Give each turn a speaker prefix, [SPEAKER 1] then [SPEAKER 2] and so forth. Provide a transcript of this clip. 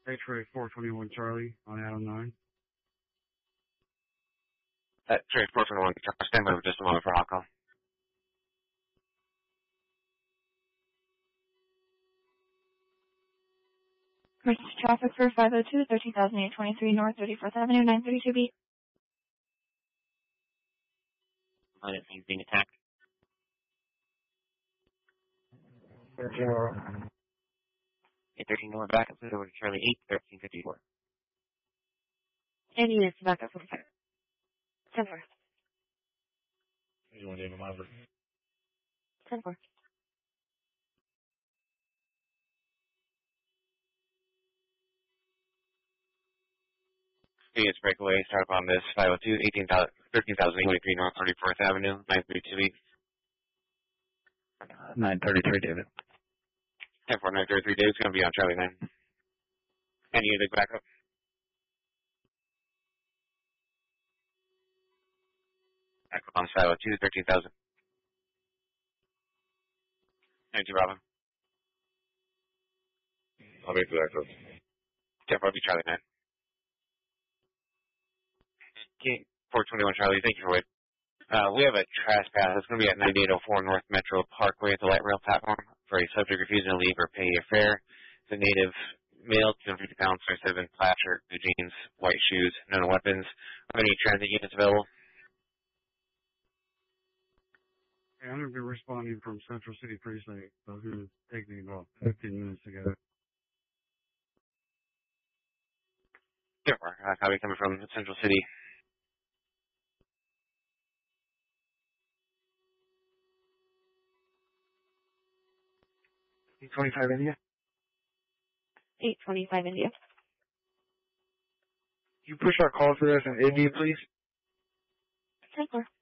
[SPEAKER 1] X-ray 421 Charlie on Adam 9.
[SPEAKER 2] X-ray 421, stand by for just a moment for hot call.
[SPEAKER 3] Traffic for 502, 13,823 North 34th Avenue, 932B.
[SPEAKER 2] He's being attacked.
[SPEAKER 1] 13 North.
[SPEAKER 2] 13 North, back up over to Charlie 8, 1354.
[SPEAKER 3] Any units back up for 10 4.
[SPEAKER 1] You want to name a number?
[SPEAKER 3] 10 4.
[SPEAKER 2] It's breakaway, start up on this 502, 13,823 North 34th Avenue, 9328.
[SPEAKER 1] 933, David.
[SPEAKER 2] 10-4, 933, David's going to be on Charlie 9. Any unit backup? Backup on 502, 13,000. 92 Bravo.
[SPEAKER 1] I'll make the access.
[SPEAKER 2] 10-4, be Charlie 9. King 421 Charlie, thank you for waiting. We have a trespass. It's going to be at 9804 North Metro Parkway at the light rail platform for a subject refusing to leave or pay your fare. It's a native male, 250 pounds, 27, plaid shirt, blue jeans, white shoes, no weapons. Are there any transit units available?
[SPEAKER 1] Hey, I'm going to be responding from Central City Precinct. So it's going to take me about 15 minutes to get it.
[SPEAKER 2] Sure. Copy coming from Central City. 825 India.
[SPEAKER 3] 825 India.
[SPEAKER 1] You push our call for us in India, please?
[SPEAKER 3] 10 4.